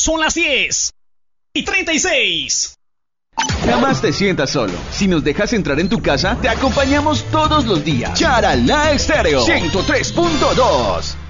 Son las 10:36. Jamás te sientas solo. Si nos dejas entrar en tu casa, te acompañamos todos los días. Charalá Estéreo 103.2.